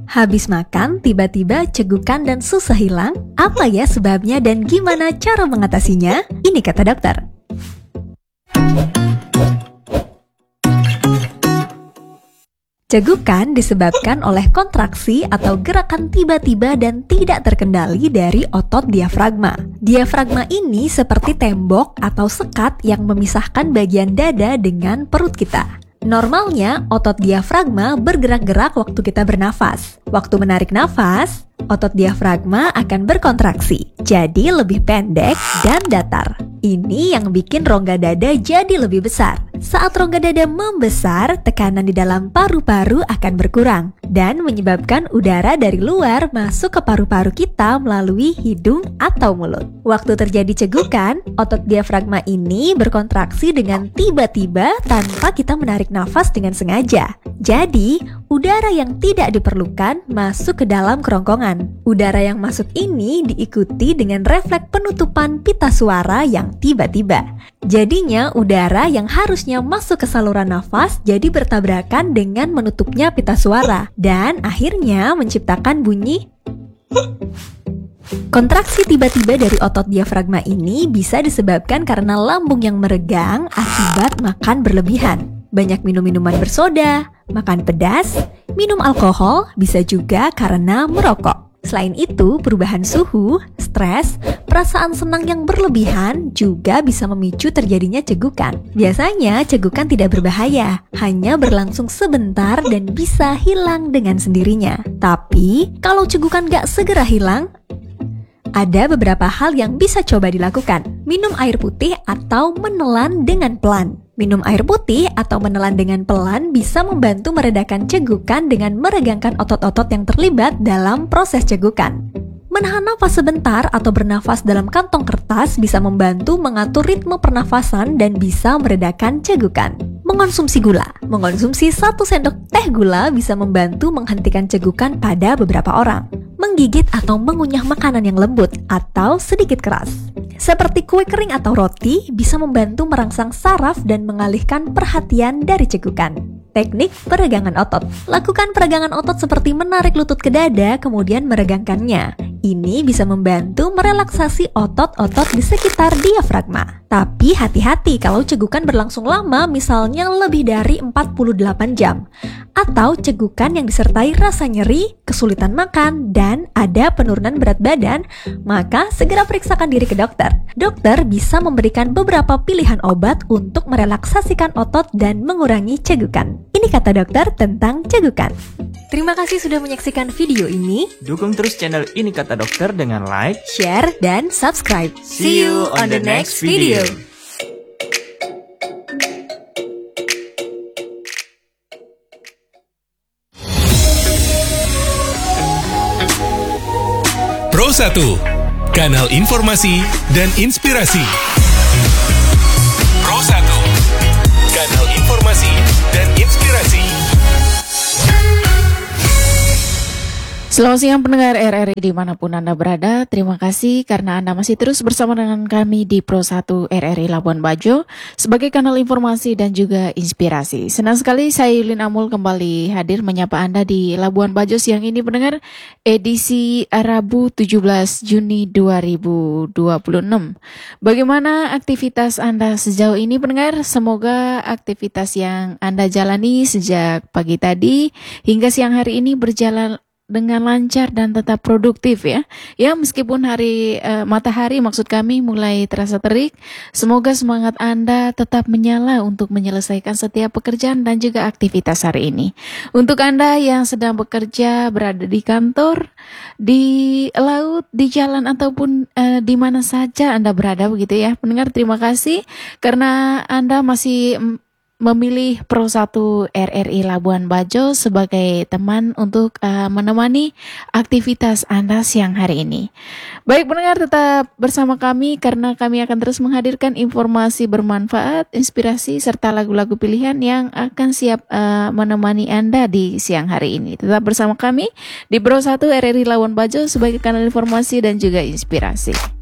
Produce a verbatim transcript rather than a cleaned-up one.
Habis makan, tiba-tiba cegukan dan susah hilang? Apa ya sebabnya dan gimana cara mengatasinya? Ini kata dokter. Cegukan disebabkan oleh kontraksi atau gerakan tiba-tiba dan tidak terkendali dari otot diafragma. Diafragma ini seperti tembok atau sekat yang memisahkan bagian dada dengan perut kita. Normalnya, otot diafragma bergerak-gerak waktu kita bernafas. Waktu menarik nafas, otot diafragma akan berkontraksi, jadi lebih pendek dan datar. Ini yang bikin rongga dada jadi lebih besar. Saat rongga dada membesar, tekanan di dalam paru-paru akan berkurang dan menyebabkan udara dari luar masuk ke paru-paru kita melalui hidung atau mulut. Waktu terjadi cegukan, otot diafragma ini berkontraksi dengan tiba-tiba tanpa kita menarik nafas dengan sengaja. Jadi, udara yang tidak diperlukan masuk ke dalam kerongkongan. Udara yang masuk ini diikuti dengan refleks penutupan pita suara yang tiba-tiba. Jadinya, udara yang harusnya masuk ke saluran nafas jadi bertabrakan dengan menutupnya pita suara dan akhirnya menciptakan bunyi. Kontraksi tiba-tiba dari otot diafragma ini bisa disebabkan karena lambung yang meregang akibat makan berlebihan. Banyak minum minuman bersoda, makan pedas, minum alkohol, bisa juga karena merokok. Selain itu, perubahan suhu, stres, perasaan senang yang berlebihan juga bisa memicu terjadinya cegukan. Biasanya, cegukan tidak berbahaya, hanya berlangsung sebentar dan bisa hilang dengan sendirinya. Tapi, kalau cegukan gak segera hilang, ada beberapa hal yang bisa coba dilakukan. Minum air putih atau menelan dengan pelan. Minum air putih atau menelan dengan pelan bisa membantu meredakan cegukan dengan meregangkan otot-otot yang terlibat dalam proses cegukan. Menahan nafas sebentar atau bernafas dalam kantong kertas bisa membantu mengatur ritme pernafasan dan bisa meredakan cegukan. Mengonsumsi gula. Mengonsumsi satu sendok teh gula bisa membantu menghentikan cegukan pada beberapa orang. Menggigit atau mengunyah makanan yang lembut atau sedikit keras, seperti kue kering atau roti, bisa membantu merangsang saraf dan mengalihkan perhatian dari cegukan. Teknik peregangan otot. Lakukan peregangan otot seperti menarik lutut ke dada, kemudian meregangkannya. Ini bisa membantu merelaksasi otot-otot di sekitar diafragma. Tapi hati-hati kalau cegukan berlangsung lama, misalnya lebih dari empat puluh delapan jam. Atau cegukan yang disertai rasa nyeri, kesulitan makan, dan ada penurunan berat badan, maka segera periksakan diri ke dokter. Dokter bisa memberikan beberapa pilihan obat untuk merelaksasikan otot dan mengurangi cegukan. Ini kata dokter tentang cegukan. Terima kasih sudah menyaksikan video ini. Dukung terus channel Ini Kata Dokter dengan like, share, dan subscribe. See you on the next video. Pro satu, kanal informasi dan inspirasi. Pro satu, kanal informasi dan inspirasi. Selamat siang pendengar R R I dimanapun Anda berada. Terima kasih karena Anda masih terus bersama dengan kami di Pro satu R R I Labuan Bajo sebagai kanal informasi dan juga inspirasi. Senang sekali saya Yulin Amul kembali hadir menyapa Anda di Labuan Bajo siang ini pendengar, edisi Rabu tujuh belas Juni dua ribu dua puluh enam. Bagaimana aktivitas Anda sejauh ini pendengar? Semoga aktivitas yang Anda jalani sejak pagi tadi hingga siang hari ini berjalan dengan lancar dan tetap produktif ya. Ya meskipun hari uh, matahari maksud kami mulai terasa terik, semoga semangat Anda tetap menyala untuk menyelesaikan setiap pekerjaan dan juga aktivitas hari ini. Untuk Anda yang sedang bekerja berada di kantor, di laut, di jalan ataupun uh, di mana saja Anda berada begitu ya. Pendengar terima kasih karena Anda masih memilih Pro satu R R I Labuan Bajo sebagai teman untuk uh, menemani aktivitas Anda siang hari ini. Baik pendengar, tetap bersama kami karena kami akan terus menghadirkan informasi bermanfaat, inspirasi, serta lagu-lagu pilihan yang akan siap uh, menemani Anda di siang hari ini. Tetap bersama kami di Pro satu R R I Labuan Bajo sebagai kanal informasi dan juga inspirasi.